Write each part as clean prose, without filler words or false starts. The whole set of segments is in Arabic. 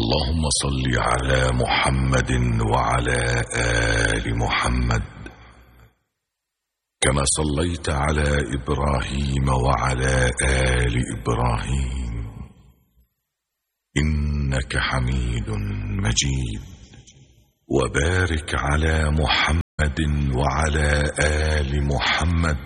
اللهم صل على محمد وعلى آل محمد كما صليت على إبراهيم وعلى آل إبراهيم إنك حميد مجيد. وبارك على محمد وعلى آل محمد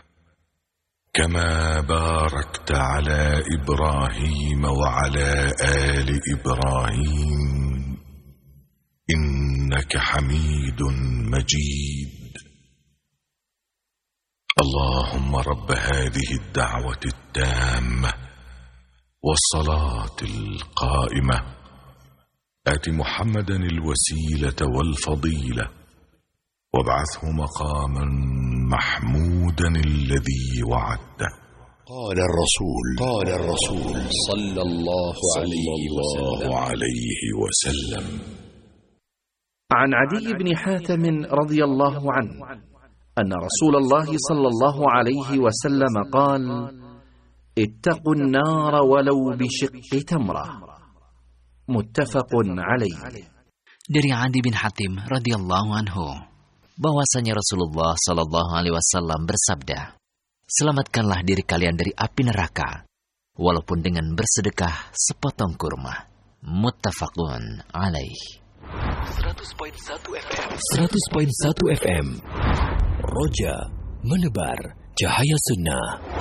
كما باركت على إبراهيم وعلى آل إبراهيم إنك حميد مجيد. اللهم رب هذه الدعوة التامة والصلاة القائمة آت محمدا الوسيلة والفضيلة وابعثه مقاما محمودا الذي وعدته. قال الرسول صلى الله عليه وسلم. عن عدي بن حاتم رضي الله عنه أن رسول الله صلى الله عليه وسلم قال: اتقوا النار ولو بشق تمرة. متفق عليه. Dari Adi bin Hatim radhiyallahu anhu, bahwasanya Rasulullah sallallahu alaihi wasallam bersabda, selamatkanlah diri kalian dari api neraka walaupun dengan bersedekah sepotong kurma. Muttafaqun alaih. 100.1 FM Roja menebar cahaya sunnah.